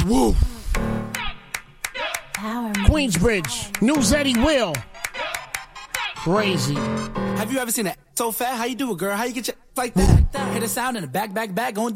Woo. Queensbridge, New Zeddy Will. Crazy. Have you ever seen that so fat? How you do it, girl? How you get your like that? Hit a sound in the back, going